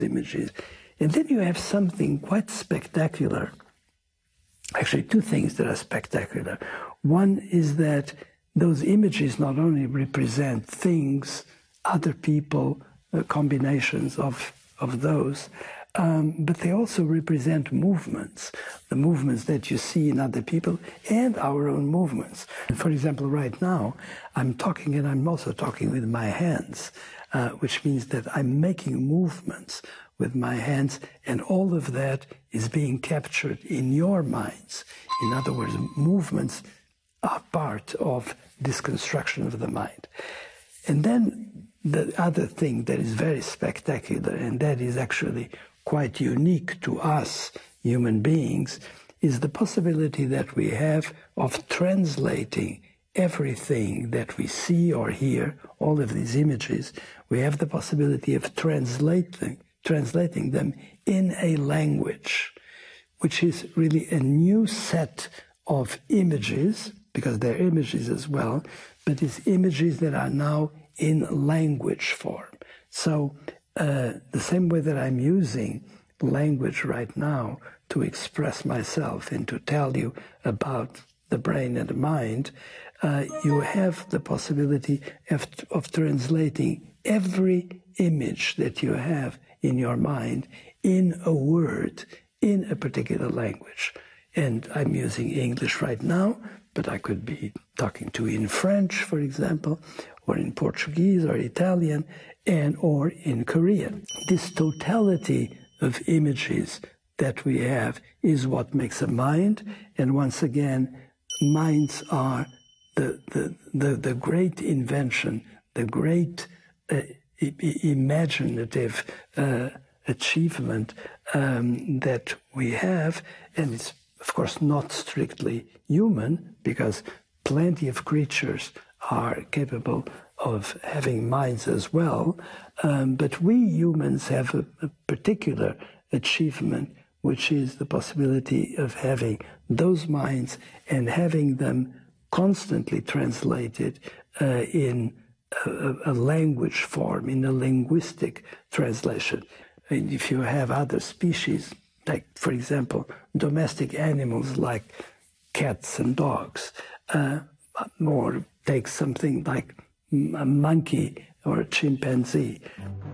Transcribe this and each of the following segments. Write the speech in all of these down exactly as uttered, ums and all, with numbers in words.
images. And then you have something quite spectacular. Actually, two things that are spectacular. One is that those images not only represent things, other people, uh, combinations of, of those, um, but they also represent movements, the movements that you see in other people and our own movements. For example, right now, I'm talking and I'm also talking with my hands, uh, which means that I'm making movements with my hands, and all of that is being captured in your minds. In other words, movements are part of this construction of the mind. And then the other thing that is very spectacular, and that is actually quite unique to us human beings, is the possibility that we have of translating everything that we see or hear, all of these images. We have the possibility of translating translating them in a language, which is really a new set of images, because they're images as well, but it's images that are now in language form. So uh, the same way that I'm using language right now to express myself and to tell you about the brain and the mind, uh, you have the possibility of, of translating every image that you have in your mind in a word, in a particular language. And I'm using English right now, but I could be talking to you in French, for example, or in Portuguese or Italian, and or in Korean. This totality of images that we have is what makes a mind. And once again, minds are the, the, the, the great invention, the great uh, imaginative uh, achievement um, that we have. And it's, of course, not strictly human, because plenty of creatures are capable of having minds as well. Um, but we humans have a, a particular achievement, which is the possibility of having those minds and having them constantly translated uh, in a, a language form, in a linguistic translation. And if you have other species, like, for example, domestic animals like cats and dogs, uh, or take something like a monkey or a chimpanzee.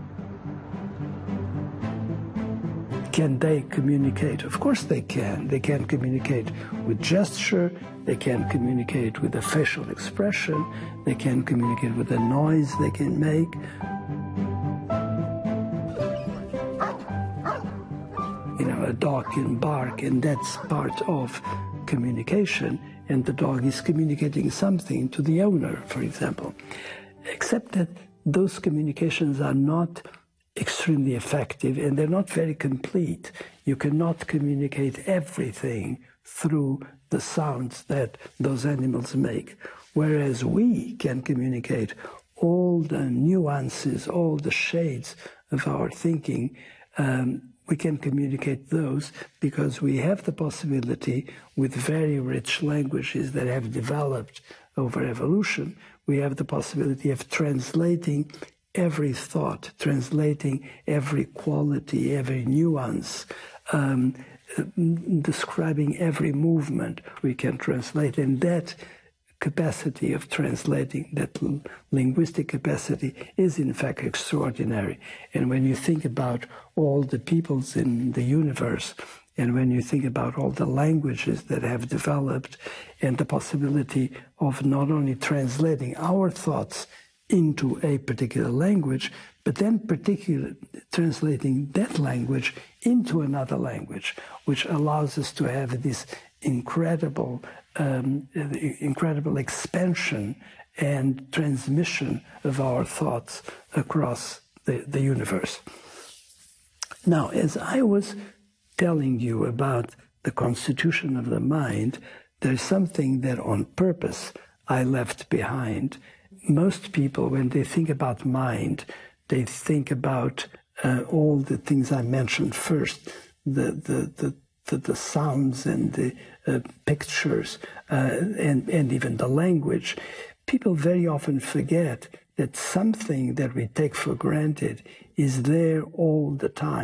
Can they communicate? Of course they can. They can communicate with gesture, they can communicate with a facial expression, they can communicate with the noise they can make. You know, a dog can bark, and that's part of communication, and the dog is communicating something to the owner, for example. Except that those communications are not extremely effective, and they're not very complete. You cannot communicate everything through the sounds that those animals make, whereas we can communicate all the nuances, all the shades of our thinking. Um, we can communicate those because we have the possibility, with very rich languages that have developed over evolution, we have the possibility of translating every thought, translating every quality, every nuance, um, describing every movement we can translate. And that capacity of translating, that linguistic capacity, is in fact extraordinary. And when you think about all the peoples in the universe, and when you think about all the languages that have developed, and the possibility of not only translating our thoughts into a particular language, but then particular, translating that language into another language, which allows us to have this incredible, um, incredible expansion and transmission of our thoughts across the, the universe. Now, as I was telling you about the constitution of the mind, there's something that on purpose I left behind. Most people, when they think about mind, they think about uh, all the things I mentioned first, the the the, the, the sounds and the uh, pictures uh, and, and even the language. People very often forget that something that we take for granted is there all the time.